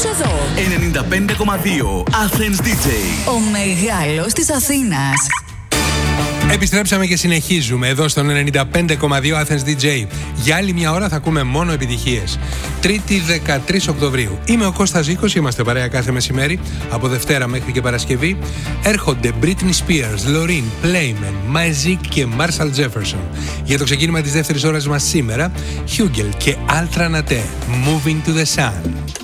εδώ. 95,2 Athens DJ. Ο μεγάλος της Αθήνας. Επιστρέψαμε και συνεχίζουμε εδώ στον 95,2 Athens DJ. Για άλλη μια ώρα θα ακούμε μόνο επιτυχίες. Τρίτη 13 Οκτωβρίου. Είμαι ο Κώστας Ζήκος, είμαστε παρέα κάθε μεσημέρι, από Δευτέρα μέχρι και Παρασκευή. Έρχονται Britney Spears, Loreen, Playman, Magic και Marshall Jefferson. Για το ξεκίνημα της δεύτερης ώρας μας σήμερα, Hugel και Altra Nate, Moving to the Sun.